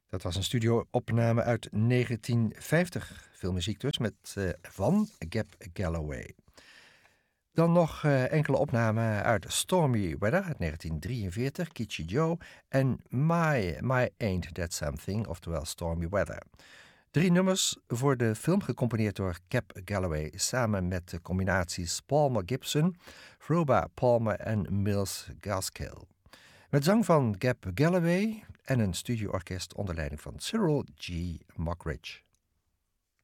Dat was een studio-opname uit 1950. Veel muziek dus, van Gab Galloway. Dan nog enkele opnamen uit Stormy Weather uit 1943, Kitschy Joe en My Ain't That Something, oftewel Stormy Weather. 3 nummers voor de film gecomponeerd door Gab Galloway samen met de combinaties Palmer Gibson, Froba Palmer en Mills Gaskill. Met zang van Gab Galloway en een studioorkest onder leiding van Cyril G. Mockridge.